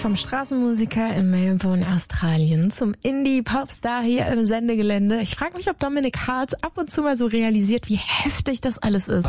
vom Straßenmusiker in Melbourne, Australien, zum Indie-Popstar hier im Sendegelände. Ich frage mich, ob Dominik Hart ab und zu mal so realisiert, wie heftig das alles ist.